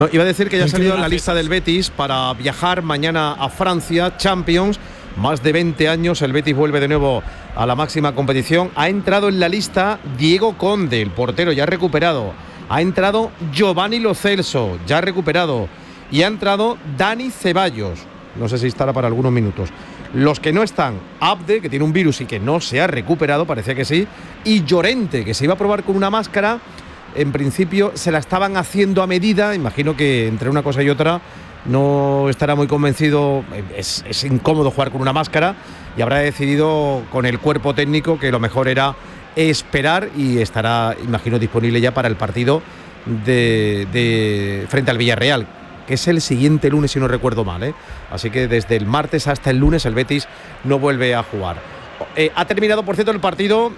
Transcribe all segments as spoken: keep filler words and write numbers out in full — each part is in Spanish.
No, iba a decir que ya ha salido en la lista del Betis para viajar mañana a Francia, Champions. Más de veinte años, el Betis vuelve de nuevo a la máxima competición. Ha entrado en la lista Diego Conde, el portero, ya recuperado. Ha entrado Giovanni Lo Celso, ya recuperado. Y ha entrado Dani Ceballos. No sé si estará para algunos minutos. Los que no están, Abde, que tiene un virus y que no se ha recuperado, parece que sí. Y Llorente, que se iba a probar con una máscara. En principio se la estaban haciendo a medida. Imagino que entre una cosa y otra no estará muy convencido. Es, es incómodo jugar con una máscara y habrá decidido con el cuerpo técnico que lo mejor era esperar y estará, imagino, disponible ya para el partido de, de frente al Villarreal, que es el siguiente lunes si no recuerdo mal, ¿eh? Así que desde el martes hasta el lunes el Betis no vuelve a jugar. Eh, ha terminado, por cierto, el partido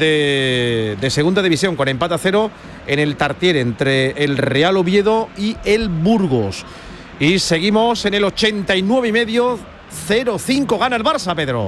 de, de segunda división con empate a cero en el Tartiere entre el Real Oviedo y el Burgos. Y seguimos en el ochenta y nueve y medio, cero cinco gana el Barça, Pedro.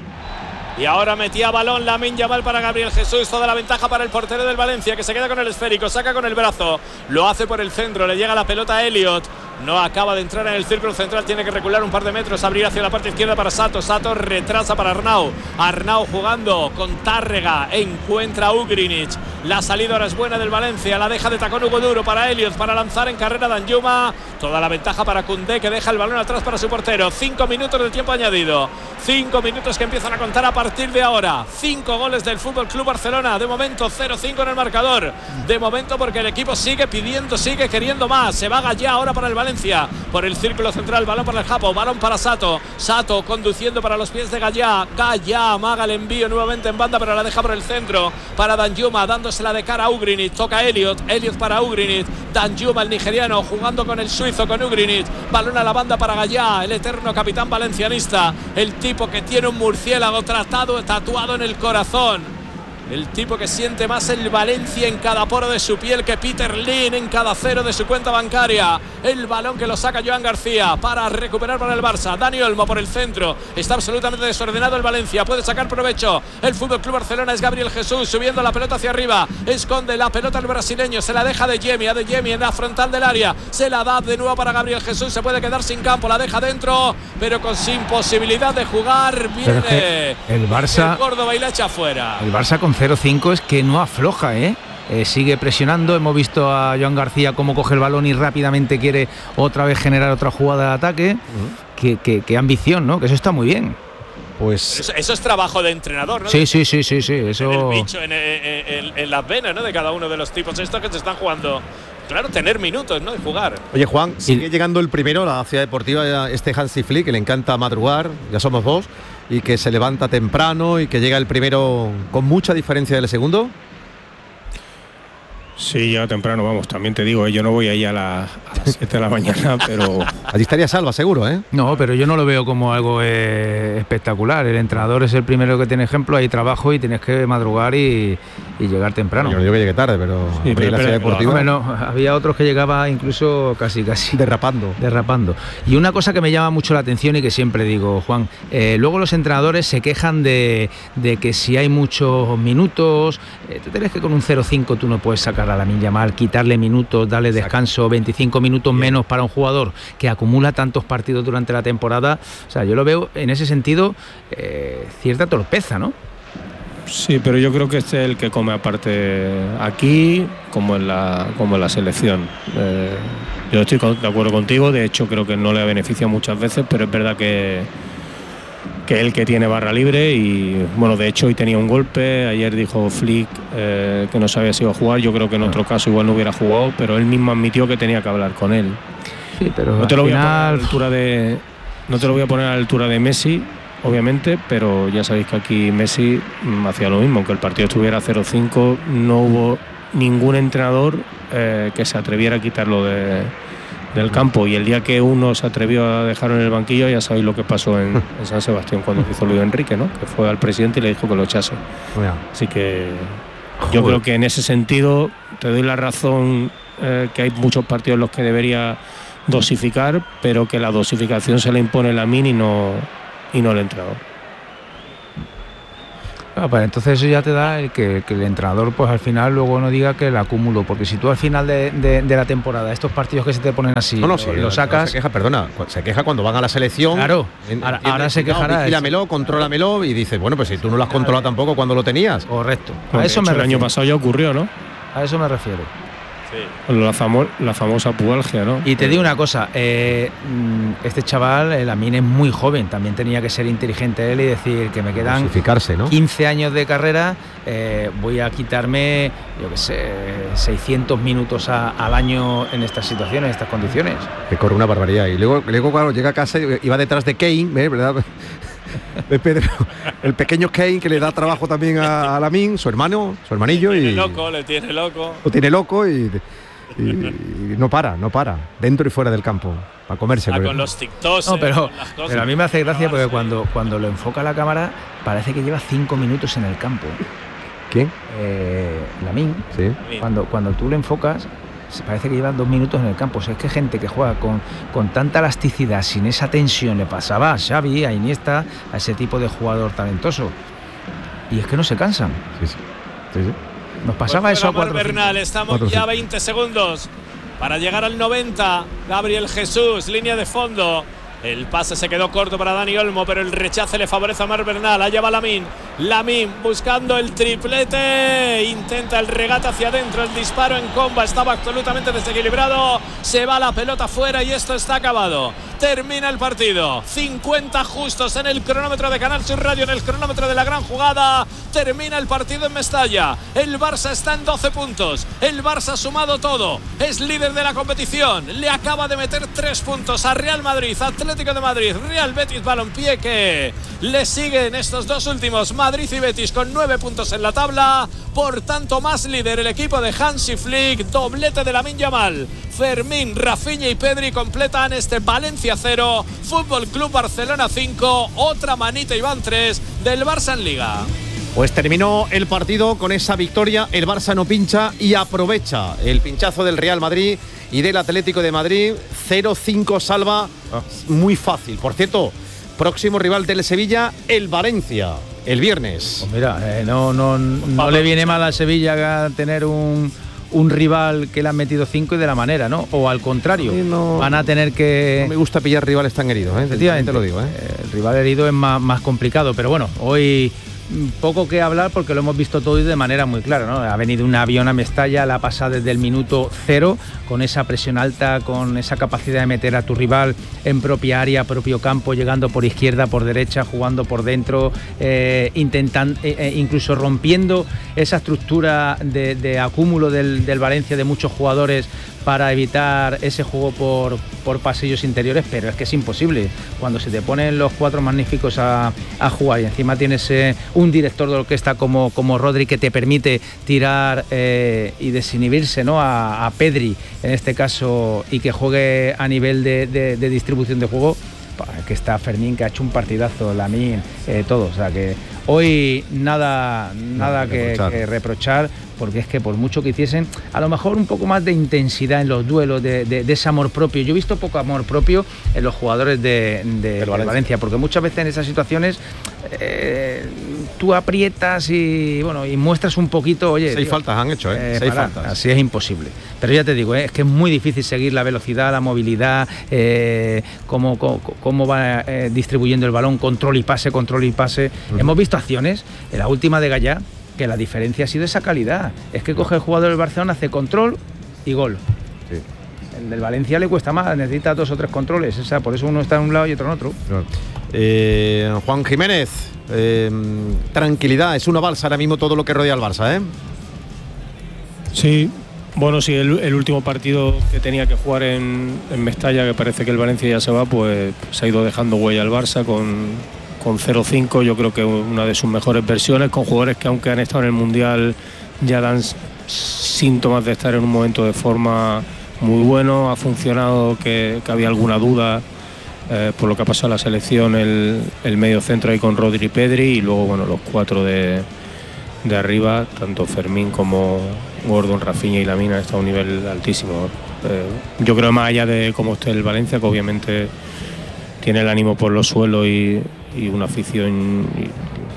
Y ahora metía balón Lamine Yamal para Gabriel Jesús. Toda la ventaja para el portero del Valencia, que se queda con el esférico, saca con el brazo, lo hace por el centro, le llega la pelota a Elliot. No acaba de entrar en el círculo central, tiene que recular un par de metros, abrir hacia la parte izquierda para Sato. Sato retrasa para Arnau. Arnau jugando con Tárrega, encuentra a Ugrinic. La salida ahora es buena del Valencia, la deja de tacón Hugo Duro para Elliot, para lanzar en carrera Danjuma. Toda la ventaja para Koundé, que deja el balón atrás para su portero. Cinco minutos de tiempo añadido. Cinco minutos que empiezan a contar a partir de ahora. Cinco goles del Fútbol Club Barcelona. De momento cero cinco en el marcador. De momento porque el equipo sigue pidiendo, sigue queriendo más. Se va Gallá ahora para el Valencia. Por el círculo central, balón para el Japo, balón para Sato. Sato conduciendo para los pies de Gallá. Gallá amaga el envío nuevamente en banda, pero la deja por el centro para Danjuma, dándosela de cara a Ugrinic. Toca Elliot, Elliot para Ugrinic. Danjuma, el nigeriano, jugando con el suizo, con Ugrinic. Balón a la banda para Gallá, el eterno capitán valencianista. El tipo que tiene un murciélago tratado, tatuado en el corazón. El tipo que siente más el Valencia en cada poro de su piel que Peter Lim en cada cero de su cuenta bancaria. El balón que lo saca Joan García para recuperar para el Barça. Dani Olmo por el centro. Está absolutamente desordenado el Valencia. Puede sacar provecho el Fútbol Club Barcelona. Es Gabriel Jesús subiendo la pelota hacia arriba. Esconde la pelota el brasileño. Se la deja de Yemi. A de Yemi en la frontal del área. Se la da de nuevo para Gabriel Jesús. Se puede quedar sin campo. La deja dentro, pero con sin posibilidad de jugar. Viene es que el Barça. El Córdoba y la echa fuera. El Barça con cero cinco es que no afloja, ¿eh? Eh, sigue presionando. Hemos visto a Joan García cómo coge el balón y rápidamente quiere otra vez generar otra jugada de ataque. Uh-huh. Qué, qué, qué ambición, ¿no? Que eso está muy bien. Pues eso, eso es trabajo de entrenador, ¿no? Sí, sí, sí, sí, sí. Eso. En el bicho, en, en, en, en las venas, ¿no? De cada uno de los tipos estos que se están jugando. Claro, tener minutos, ¿no? Y jugar. Oye, Juan, sigue llegando el primero a la ciudad deportiva, este Hansi Flick, que le encanta madrugar, ya somos dos, y que se levanta temprano y que llega el primero con mucha diferencia del segundo. Sí, ya temprano, vamos, también te digo, yo no voy ahí a, la, a las siete de la mañana, pero... Allí estaría Salva, seguro, ¿eh? No, pero yo no lo veo como algo eh, espectacular. El entrenador es el primero que tiene ejemplo, hay trabajo y tienes que madrugar y, y llegar temprano. Yo no digo que llegue tarde, pero... Sí, pero, la ciudad deportiva... Bueno, había otros que llegaba incluso casi, casi... Derrapando. Derrapando. Y una cosa que me llama mucho la atención y que siempre digo, Juan, eh, luego los entrenadores se quejan de, de que si hay muchos minutos, eh, tú crees que con un cero cinco tú no puedes sacar a Lamine Yamal, quitarle minutos, darle descanso, veinticinco minutos Bien. menos para un jugador que acumula tantos partidos durante la temporada. O sea, yo lo veo en ese sentido eh, cierta torpeza, ¿no? Sí, pero yo creo que este es el que come aparte aquí como en la, como en la selección. Eh, yo estoy de acuerdo contigo, de hecho creo que no le beneficia muchas veces, pero es verdad que que él que tiene barra libre y bueno, de hecho hoy tenía un golpe, ayer dijo Flick eh, que no sabía si iba a jugar, yo creo que en otro caso igual no hubiera jugado, pero él mismo admitió que tenía que hablar con él. Sí, pero no te lo final... voy a poner a la altura de no te lo voy a poner a la altura de Messi, obviamente, pero ya sabéis que aquí Messi mm, hacía lo mismo, aunque el partido estuviera cero cinco, no hubo ningún entrenador eh, que se atreviera a quitarlo de del campo, y el día que uno se atrevió a dejarlo en el banquillo, ya sabéis lo que pasó en, en San Sebastián cuando hizo Luis Enrique, ¿no? Que fue al presidente y le dijo que lo echase. Bueno. Así que yo Joder. creo que en ese sentido te doy la razón, eh, que hay muchos partidos en los que debería dosificar, pero que la dosificación se le impone Lamine y no, y no el entrenador. Ah, pues entonces eso ya te da el que, que el entrenador pues al final luego no diga que el acúmulo, porque si tú al final de, de, de la temporada estos partidos que se te ponen así no, no, lo, sí, lo sacas, no se queja, perdona, se queja cuando van a la selección. Claro, ahora, ahora se quejará. Vigílamelo, contrólamelo y dices, bueno, pues si tú no lo has controlado tampoco cuando lo tenías. Correcto. Pues a eso me refiero. El año pasado ya ocurrió, ¿no? A eso me refiero. Sí. La, famo la famosa pubalgia, ¿no? Y te digo una cosa, eh, este chaval, el Lamine, es muy joven, también tenía que ser inteligente él y decir que me quedan ¿no? quince años de carrera, eh, voy a quitarme, yo qué sé, seiscientos minutos a, al año en estas situaciones, en estas condiciones. Que corre una barbaridad. Y luego, luego cuando llega a casa, iba detrás de Kane, ¿eh? ¿Verdad? De Pedro, el pequeño Kane que le da trabajo también a, a Lamine, su hermano, su hermanillo. Le tiene y loco, le tiene loco. Lo tiene loco y, y, y no para, no para, dentro y fuera del campo, para comerse. Ah, con los TikToks. No, pero, las cosas. pero a mí me hace gracia porque cuando, cuando lo enfoca la cámara parece que lleva cinco minutos en el campo. ¿Quién? Eh, Lamine. Sí. Cuando, cuando tú lo enfocas, parece que llevan dos minutos en el campo. O sea, es que gente que juega con, con tanta elasticidad, sin esa tensión, le pasaba a Xavi, a Iniesta, a ese tipo de jugador talentoso. Y es que no se cansan. Sí, sí. sí, sí. Nos pasaba pues eso a cuatro. Bernal, estamos cuatro, ya a veinte segundos para llegar al noventa. Gabriel Jesús, línea de fondo. El pase se quedó corto para Dani Olmo, pero el rechace le favorece a Marc Bernal. Allá va Lamine. Lamine buscando el triplete. Intenta el regate hacia adentro. El disparo en comba estaba absolutamente desequilibrado. Se va la pelota fuera y esto está acabado. Termina el partido. cincuenta justos en el cronómetro de Canal Sur Radio, en el cronómetro de la gran jugada. Termina el partido en Mestalla. El Barça está en doce puntos. El Barça ha sumado todo. Es líder de la competición. Le acaba de meter tres puntos a Real Madrid, Atlético de Madrid, Real Betis Balompié, que le siguen estos dos últimos, Madrid y Betis, con nueve puntos en la tabla. Por tanto, más líder el equipo de Hansi Flick. Doblete de Lamine Yamal. Fermín, Rafinha y Pedri completan este Valencia cero, Fútbol Club Barcelona cinco. Otra manita y van tres del Barça en Liga. Pues terminó el partido con esa victoria. El Barça no pincha y aprovecha el pinchazo del Real Madrid y del Atlético de Madrid. cero cinco salva, muy fácil. Por cierto, próximo rival del Sevilla, el Valencia, el viernes. Pues mira, eh, no, no, no le viene mal al Sevilla tener un, un rival que le han metido cinco y de la manera, ¿no? O al contrario, sí, no, van a tener que... No me gusta pillar rivales tan heridos, ¿eh? Efectivamente, te lo digo, ¿eh? El rival herido es más, más complicado, pero bueno, hoy... poco que hablar porque lo hemos visto todo y de manera muy clara, ¿no? Ha venido un avión a Mestalla, la ha pasado desde el minuto cero, con esa presión alta, con esa capacidad de meter a tu rival en propia área, propio campo, llegando por izquierda, por derecha, jugando por dentro, eh, intentando, eh, incluso rompiendo esa estructura de, de acúmulo del, del Valencia de muchos jugadores para evitar ese juego por, por pasillos interiores, pero es que es imposible. Cuando se te ponen los cuatro magníficos a, a jugar y encima tienes eh, un director de orquesta como, como Rodri que te permite tirar eh, y desinhibirse, ¿no? a, a Pedri, en este caso, y que juegue a nivel de, de, de distribución de juego, que está Fermín, que ha hecho un partidazo, Lamine, eh, todo. O sea que hoy nada, nada no, que, reprochar. que reprochar, porque es que por mucho que hiciesen, a lo mejor un poco más de intensidad en los duelos, de, de, de ese amor propio. Yo he visto poco amor propio en los jugadores de, de, de Valencia. Valencia, porque muchas veces en esas situaciones eh, tú aprietas y bueno y muestras un poquito, oye... Seis tío, faltas han hecho, ¿eh? eh Seis para, faltas. Así es imposible. Pero ya te digo, ¿eh? es que es muy difícil seguir la velocidad, la movilidad, eh, cómo, cómo, cómo va eh, distribuyendo el balón, control y pase, control y pase. Uh-huh. Hemos visto acciones, en la última de Gallá, que la diferencia ha sido esa calidad. Es que coge el jugador del Barcelona, hace control y gol. Sí. El del Valencia le cuesta más, necesita dos o tres controles. O sea, por eso uno está en un lado y otro en otro. No. Eh, Juan Jiménez, eh, tranquilidad, es una balsa ahora mismo todo lo que rodea al Barça, ¿eh? Sí, bueno, sí, el, el último partido que tenía que jugar en, en Mestalla, que parece que el Valencia ya se va, pues se ha ido dejando huella al Barça con, con cero cinco, yo creo que una de sus mejores versiones, con jugadores que aunque han estado en el Mundial ya dan síntomas de estar en un momento de forma muy bueno. Ha funcionado, que, que había alguna duda eh, por lo que ha pasado en la selección, el, el medio centro ahí con Rodri y Pedri, y luego bueno los cuatro de, de arriba, tanto Fermín como Gordon, Rafinha y Lamine han estado a un nivel altísimo. Eh, yo creo, más allá de cómo esté el Valencia, que obviamente tiene el ánimo por los suelos y, y una afición y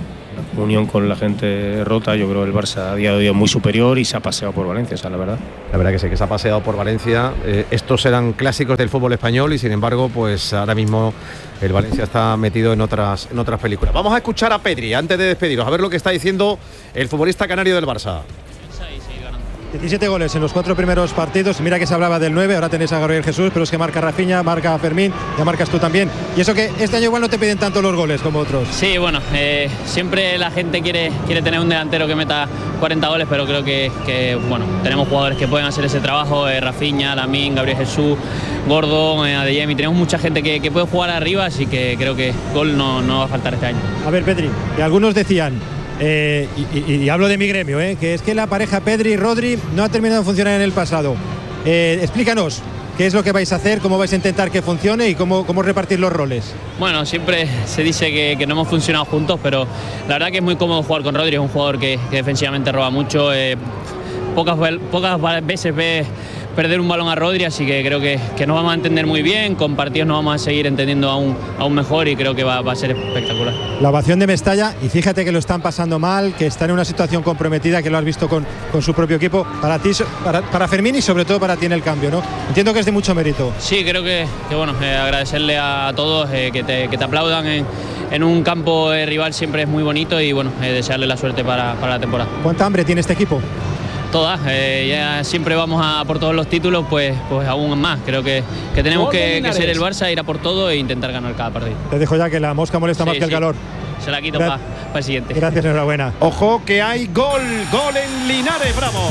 unión con la gente rota, yo creo que el Barça a día de hoy es muy superior y se ha paseado por Valencia, esa es la verdad. La verdad que sí, que se ha paseado por Valencia. Eh, estos eran clásicos del fútbol español y sin embargo, pues ahora mismo el Valencia está metido en otras, en otras películas. Vamos a escuchar a Pedri antes de despediros, a ver lo que está diciendo el futbolista canario del Barça. diecisiete goles en los cuatro primeros partidos. Mira que se hablaba del nueve, ahora tenéis a Gabriel Jesús, pero es que marca Rafinha, marca Fermín, ya marcas tú también. Y eso que este año igual no te piden tanto los goles como otros. Sí, bueno, eh, siempre la gente quiere, quiere tener un delantero que meta cuarenta goles, pero creo que, que bueno, tenemos jugadores que pueden hacer ese trabajo, eh, Rafinha, Lamine, Gabriel Jesús, Gordo, eh, Adeyemi, tenemos mucha gente que, que puede jugar arriba, así que creo que gol no, no va a faltar este año. A ver, Pedri, que algunos decían, Eh, y, y, y hablo de mi gremio, eh, que es que la pareja Pedri y Rodri no ha terminado de funcionar en el pasado. Eh, explícanos qué es lo que vais a hacer, cómo vais a intentar que funcione y cómo, cómo repartir los roles. Bueno, siempre se dice que, que no hemos funcionado juntos, pero la verdad que es muy cómodo jugar con Rodri, es un jugador que, que defensivamente roba mucho, eh, pocas, pocas veces ve perder un balón a Rodri, así que creo que, que nos vamos a entender muy bien, con partidos nos vamos a seguir entendiendo aún, aún mejor y creo que va, va a ser espectacular. La ovación de Mestalla, y fíjate que lo están pasando mal, que está en una situación comprometida, que lo has visto con, con su propio equipo, para ti, para, para Fermín y sobre todo para ti en el cambio, ¿no? Entiendo que es de mucho mérito. Sí, creo que, que bueno, eh, agradecerle a todos eh, que, te, que te aplaudan en, en un campo eh, rival siempre es muy bonito y bueno, eh, desearle la suerte para, para la temporada. ¿Cuánta hambre tiene este equipo? Todas, eh, ya siempre vamos a por todos los títulos, pues, pues aún más. Creo que, que tenemos que, que ser el Barça, ir a por todo e intentar ganar cada partido. Te dejo ya que la mosca molesta sí, más que sí. el calor. Se la quito para pa el siguiente. Gracias, enhorabuena. Ojo que hay gol, gol en Linares, bravo.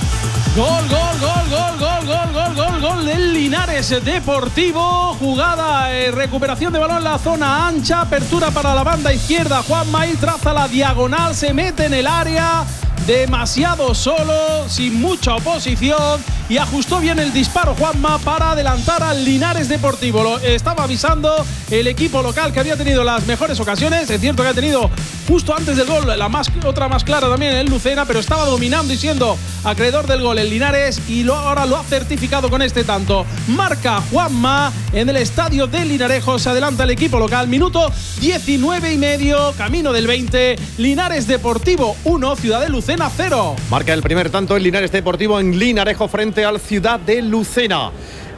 Gol, gol, gol, gol, gol, gol, gol, gol, gol del Linares Deportivo. Jugada, eh, recuperación de balón en la zona ancha, apertura para la banda izquierda. Juanma ahí traza la diagonal, se mete en el área. Demasiado solo, sin mucha oposición y ajustó bien el disparo Juanma para adelantar al Linares Deportivo. Lo estaba avisando el equipo local que había tenido las mejores ocasiones. Es cierto que ha tenido justo antes del gol la más, otra más clara también en el Lucena, pero estaba dominando y siendo acreedor del gol el Linares y lo, ahora lo ha certificado con este tanto. Marca Juanma en el estadio de Linarejo, se adelanta el equipo local. Minuto diecinueve y medio, camino del veinte. Linares Deportivo uno, Ciudad de Lucena cero. Marca el primer tanto el Linares Deportivo en Linarejo frente al Ciudad de Lucena.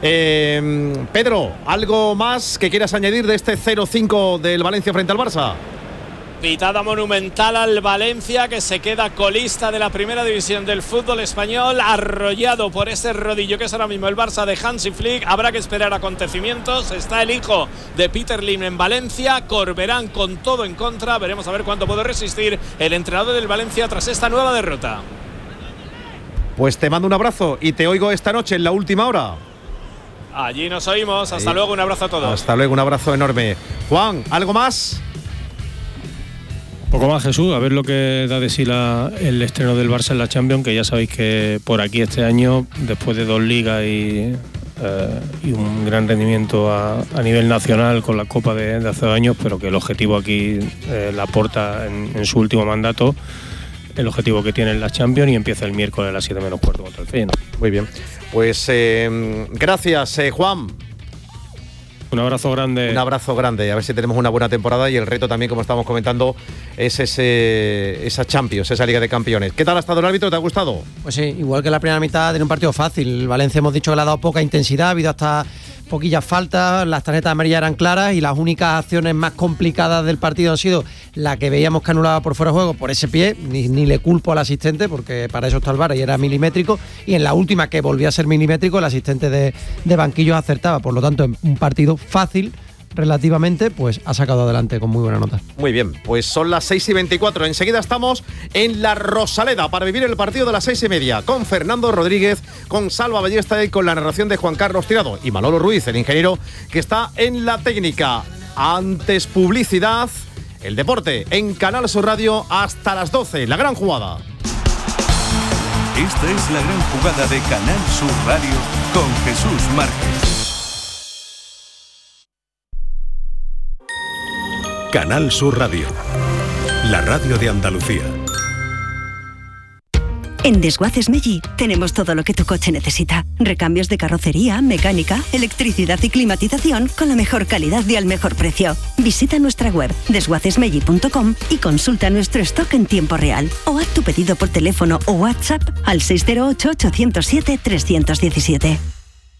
Eh, Pedro, ¿algo más que quieras añadir de este cero cinco del Valencia frente al Barça? Pitada monumental al Valencia, que se queda colista de la primera división del fútbol español, arrollado por ese rodillo que es ahora mismo el Barça de Hansi Flick. Habrá que esperar acontecimientos. Está el hijo de Peter Lim en Valencia, Corberán con todo en contra. Veremos a ver cuánto puede resistir el entrenador del Valencia tras esta nueva derrota. Pues te mando un abrazo y te oigo esta noche en la última hora. Allí nos oímos. Hasta Ahí. luego, un abrazo a todos. Hasta luego, un abrazo enorme. Juan, ¿algo más? Poco más, Jesús, a ver lo que da de sí la, el estreno del Barça en la Champions, que ya sabéis que por aquí este año, después de dos ligas y, eh, y un gran rendimiento a, a nivel nacional con la Copa de, de hace dos años, pero que el objetivo aquí eh, la porta en, en su último mandato, el objetivo que tiene en la Champions, y empieza el miércoles a las siete menos cuarto contra el Feyenoord. Muy bien, pues eh, gracias, eh, Juan. Un abrazo grande. Un abrazo grande, a ver si tenemos una buena temporada y el reto también, como estamos comentando, es ese, esa Champions, esa Liga de Campeones. ¿Qué tal ha estado el árbitro? ¿Te ha gustado? Pues sí, igual que la primera mitad de un partido fácil. El Valencia hemos dicho que le ha dado poca intensidad, ha habido hasta poquillas faltas, las tarjetas amarillas eran claras y las únicas acciones más complicadas del partido han sido la que veíamos que anulaba por fuera de juego por ese pie, ni, ni le culpo al asistente porque para eso está el V A R y era milimétrico, y en la última que volvía a ser milimétrico el asistente de, de banquillos acertaba, por lo tanto en un partido fácil relativamente, pues ha sacado adelante con muy buena nota. Muy bien, pues son las seis y veinticuatro. Enseguida estamos en la Rosaleda para vivir el partido de las seis y media con Fernando Rodríguez, con Salva Ballesta y con la narración de Juan Carlos Tirado y Manolo Ruiz, el ingeniero que está en la técnica. Antes publicidad, el deporte en Canal Sur Radio hasta las doce, la gran jugada. Esta es la gran jugada de Canal Sur Radio con Jesús Márquez. Canal Sur Radio, la radio de Andalucía. En Desguaces Meggi tenemos todo lo que tu coche necesita. Recambios de carrocería, mecánica, electricidad y climatización con la mejor calidad y al mejor precio. Visita nuestra web desguaces meggi punto com y consulta nuestro stock en tiempo real. O haz tu pedido por teléfono o WhatsApp al seis cero ocho, ocho cero siete, tres uno siete.